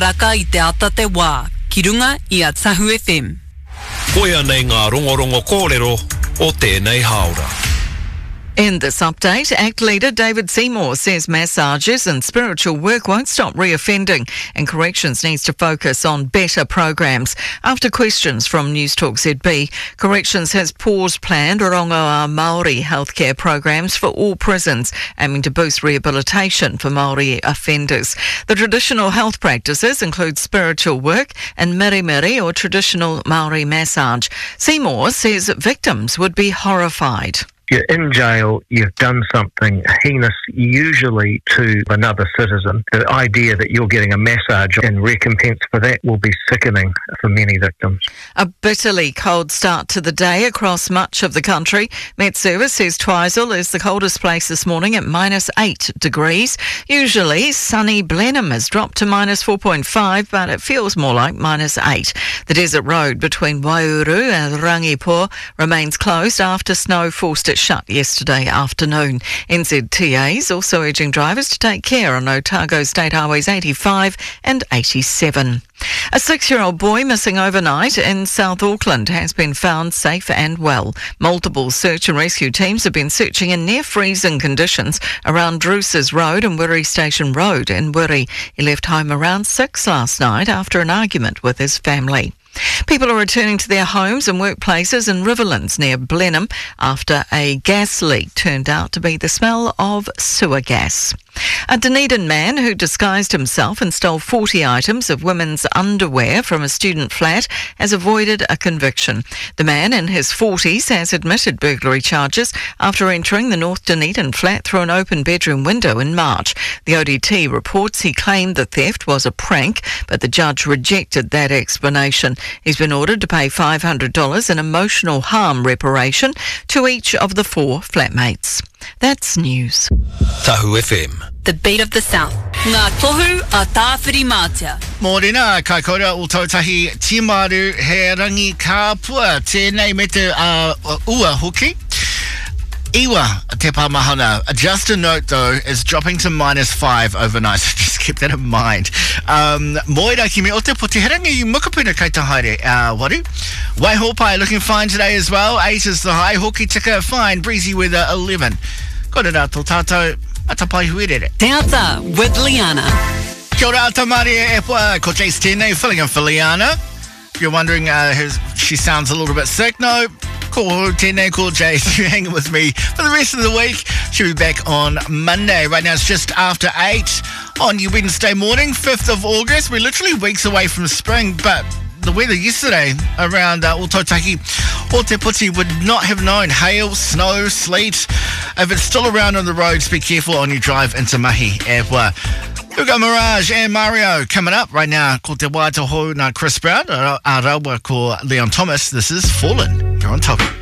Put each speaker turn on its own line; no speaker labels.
Raka I te ata te wā, ki runga I a Tahu FM.
Koia nei ngā rongorongo kōrero o tēnei haora.
In this update, ACT leader David Seymour says massages and spiritual work won't stop reoffending, and Corrections needs to focus on better programs. After questions from News Talk ZB, Corrections has paused planned Rongoa Māori healthcare programs for all prisons, aiming to boost rehabilitation for Māori offenders. The traditional health practices include spiritual work and mirimiri or traditional Māori massage. Seymour says victims would be horrified.
You're in jail, you've done something heinous, usually to another citizen. The idea that you're getting a massage in recompense for that will be sickening for many victims.
A bitterly cold start to the day across much of the country. Met Service says Twizel is the coldest place this morning at -8 degrees. Usually sunny Blenheim has dropped to -4.5, but it feels more like -8. The desert road between Waiouru and Rangipo remains closed after snow forced it shut yesterday afternoon. NZTA's also urging drivers to take care on Otago State Highways 85 and 87. A 6-year-old boy missing overnight in South Auckland has been found safe and well. Multiple search and rescue teams have been searching in near-freezing conditions around Druce's Road and Wiri Station Road in Wiri. He left home around 6 last night after an argument with his family. People are returning to their homes and workplaces in Riverlands near Blenheim after a gas leak turned out to be the smell of sewer gas. A Dunedin man who disguised himself and stole 40 items of women's underwear from a student flat has avoided a conviction. The man in his 40s has admitted burglary charges after entering the North Dunedin flat through an open bedroom window in March. The ODT reports he claimed the theft was a prank, but the judge rejected that explanation. He's been ordered to pay $500 in emotional harm reparation to each of the 4 flatmates. That's news.
Tahu FM.
The beat of the South. Ngā tohu a tāwhiri mātia.
Mōrena, kai kora o tautahi timaru he rangi kāpua. Tēnei me te ua hoki. Iwa te pāmahana. Just a note though, is dropping to -5 overnight, so just keep that in mind. Moira ki me o te poti herangi mukapuna kai te haere. Waru? Waihopai looking fine today as well. 8 is the high. Hoki tika fine. Breezy weather 11. Kora rā tō tātou. Atapai huerere.
Te ata with Liana.
Kia ora ata Māori e pua. Ko Jace tēnei, filling in for Liana. If you're wondering, she sounds a little bit sick. No. Ko tēnei, ko Jace. You're hanging with me for the rest of the week. She'll be back on Monday. Right now it's just after 8 on your Wednesday morning, 5th of August. We're literally weeks away from spring, but the weather yesterday around Ototaki o te puti would not have known hail, snow, sleet. If it's still around on the roads, be careful on your drive into Mahi e Pua. Hugo Mirage and Mario coming up right now. Ko te wā tohu na Chris Brown, a rawa ko Leon Thomas. This is Fallen. You're on top.